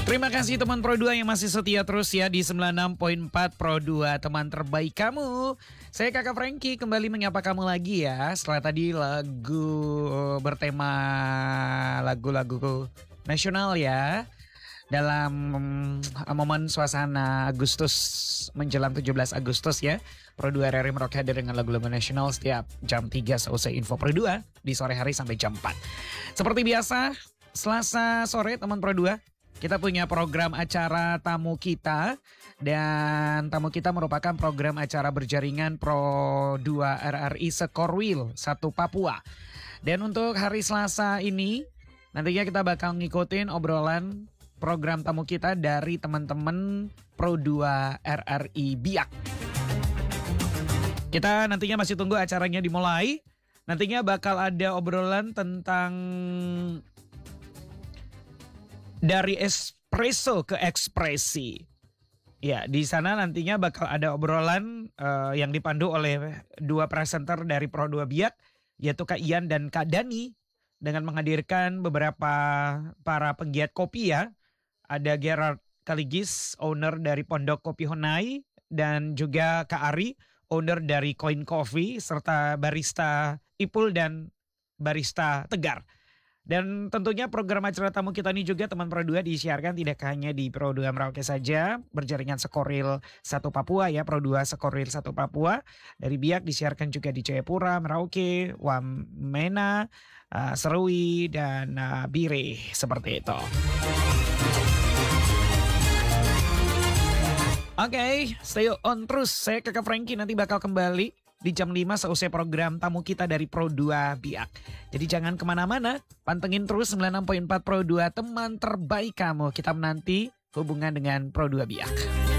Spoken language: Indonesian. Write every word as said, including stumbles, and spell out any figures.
Terima kasih teman Pro dua yang masih setia terus ya di sembilan puluh enam koma empat Pro dua, teman terbaik kamu. Saya Kakak Frankie kembali menyapa kamu lagi ya. Setelah tadi lagu bertema lagu-lagu nasional ya. Dalam mm, momen suasana Agustus menjelang tujuh belas Agustus ya. Pro dua R R I Merauke hadir dengan lagu-lagu nasional setiap jam tiga seusai info Pro dua di sore hari sampai jam empat. Seperti biasa, Selasa sore teman Pro dua, kita punya program acara tamu kita. Dan tamu kita merupakan program acara berjaringan Pro dua R R I Sekorwil satu Papua. Dan untuk hari Selasa ini, nantinya kita bakal ngikutin obrolan program tamu kita dari teman-teman Pro dua R R I Biak. Kita nantinya masih tunggu acaranya dimulai. Nantinya bakal ada obrolan tentang dari espresso ke ekspresi. Ya, di sana nantinya bakal ada obrolan uh, yang dipandu oleh dua presenter dari Pro dua Biak, yaitu Kak Ian dan Kak Dani, dengan menghadirkan beberapa para penggiat kopi ya. Ada Gerard Kaligis, owner dari Pondok Kopi Honai, dan juga Kak Ari, owner dari Coin Coffee, serta barista Ipul dan barista Tegar. Dan tentunya program acara tamu kita ini juga teman Pro dua disiarkan tidak hanya di Pro dua Merauke saja, berjaringan Sekorwil satu Papua ya, Pro dua Sekorwil satu Papua. Dari Biak disiarkan juga di Jayapura, Merauke, Wamena, uh, Serui, dan uh, Bire, seperti itu. Oke, okay, stay on terus. Saya Kakak Frankie nanti bakal kembali di jam lima seusai program tamu kita dari Pro dua Biak. Jadi jangan kemana-mana, pantengin terus sembilan puluh enam koma empat Pro dua, teman terbaik kamu. Kita menanti hubungan dengan Pro dua Biak.